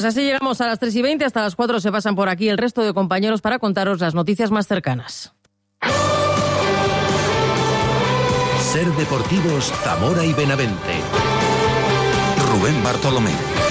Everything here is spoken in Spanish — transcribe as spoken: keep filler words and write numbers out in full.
Así llegamos a las tres y veinte, hasta las cuatro se pasan por aquí el resto de compañeros para contaros las noticias más cercanas. Ser Deportivos, Zamora y Benavente. Rubén Bartolomé.